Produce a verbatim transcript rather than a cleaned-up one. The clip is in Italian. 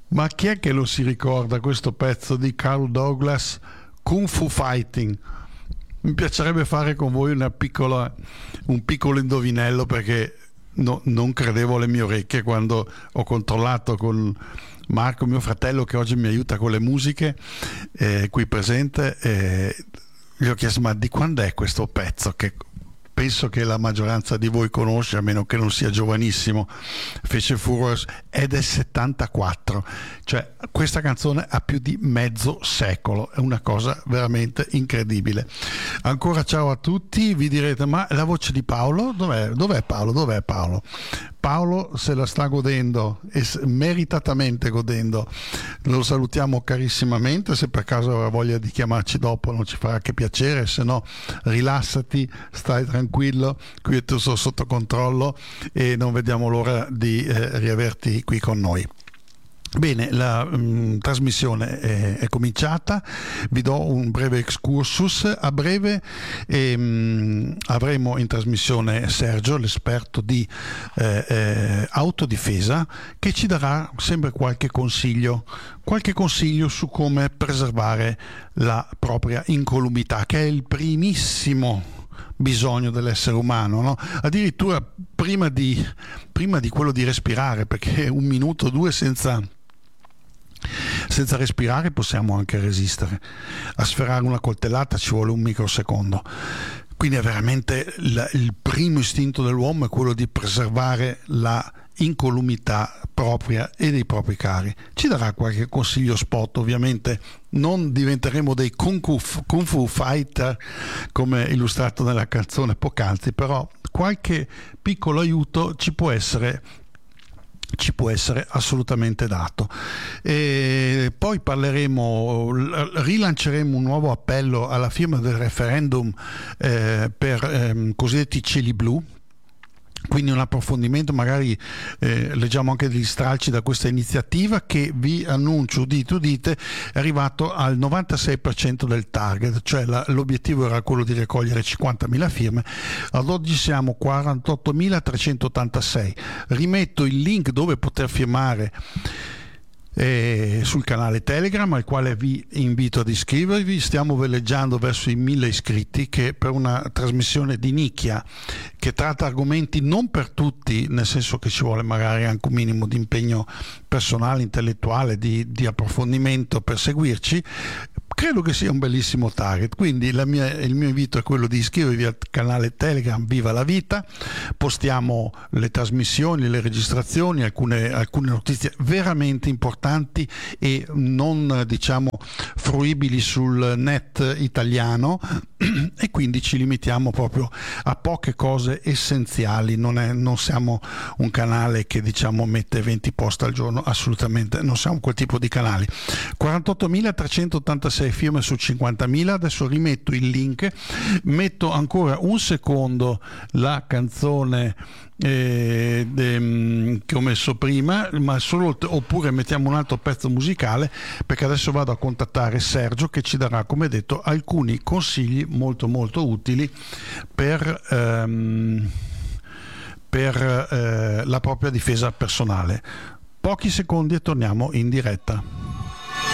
Ma chi è che lo si ricorda questo pezzo di Carl Douglas, Kung Fu Fighting? Mi piacerebbe fare con voi una piccola, un piccolo indovinello, perché no, non credevo alle mie orecchie quando ho controllato con Marco, mio fratello, che oggi mi aiuta con le musiche, eh, qui presente. Eh, gli ho chiesto: ma di quando è questo pezzo? Che penso che la maggioranza di voi conosce, a meno che non sia giovanissimo. Fece furore, ed è settantaquattro, cioè questa canzone ha più di mezzo secolo, è una cosa veramente incredibile. Ancora ciao a tutti. Vi direte: ma la voce di Paolo? Dov'è, dov'è Paolo? Dov'è Paolo? Paolo se la sta godendo, e meritatamente godendo. Lo salutiamo carissimamente. Se per caso avrà voglia di chiamarci dopo, non ci farà che piacere, se no rilassati, stai tranquillo, qui è tutto sotto controllo e non vediamo l'ora di eh, riaverti qui con noi. Bene, la mh, trasmissione è, è cominciata. Vi do un breve excursus. A breve ehm, avremo in trasmissione Sergio, l'esperto di eh, eh, autodifesa, che ci darà sempre qualche consiglio, qualche consiglio su come preservare la propria incolumità, che è il primissimo bisogno dell'essere umano, no? Addirittura prima di, prima di quello di respirare, perché un minuto o due senza senza respirare possiamo anche resistere. A sferrare una coltellata ci vuole un microsecondo. Quindi è veramente il, il primo istinto dell'uomo è quello di preservare la incolumità propria e dei propri cari. Ci darà qualche consiglio spot, ovviamente non diventeremo dei kung fu, kung fu fighter come illustrato nella canzone poc'anzi, però qualche piccolo aiuto ci può essere ci può essere assolutamente dato. E poi parleremo, rilanceremo un nuovo appello alla firma del referendum eh, per ehm, cosiddetti cieli blu. Quindi un approfondimento, magari eh, leggiamo anche degli stralci da questa iniziativa, che vi annuncio, udite udite, è arrivato al novantasei per cento del target, cioè la, l'obiettivo era quello di raccogliere cinquantamila firme, ad oggi siamo quarantottomilatrecentottantasei. Rimetto il link dove poter firmare Eh, sul canale Telegram, al quale vi invito ad iscrivervi. Stiamo veleggiando verso i mille iscritti, che per una trasmissione di nicchia che tratta argomenti non per tutti, nel senso che ci vuole magari anche un minimo di impegno personale, intellettuale, di, di approfondimento per seguirci, credo che sia un bellissimo target. Quindi la mia, il mio invito è quello di iscrivervi al canale Telegram Viva la Vita. Postiamo le trasmissioni, le registrazioni, alcune, alcune notizie veramente importanti e non, diciamo, fruibili sul net italiano, e quindi ci limitiamo proprio a poche cose essenziali. Non, è, non siamo un canale che, diciamo, mette venti post al giorno, assolutamente non siamo quel tipo di canali. quarantottomilatrecentottantasei firme su cinquantamila. Adesso rimetto il link, metto ancora un secondo la canzone eh, de, che ho messo prima, ma solo, oppure mettiamo un altro pezzo musicale, perché adesso vado a contattare Sergio, che ci darà, come detto, alcuni consigli molto molto utili per ehm, per eh, la propria difesa personale. Pochi secondi e torniamo in diretta.